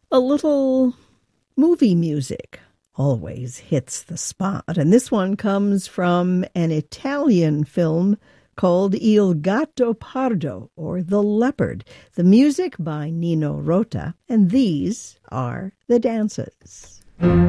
A little movie music always hits the spot, and this one comes from an Italian film called Il Gatto Pardo, or The Leopard. The music by Nino Rota, and these are the dances.